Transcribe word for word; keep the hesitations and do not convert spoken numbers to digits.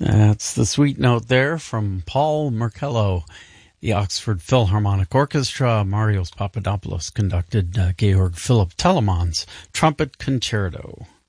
That's the sweet note there from Paul Merkello. The Oxford Philharmonic Orchestra, Marios Papadopoulos conducted uh, Georg Philipp Telemann's Trumpet Concerto.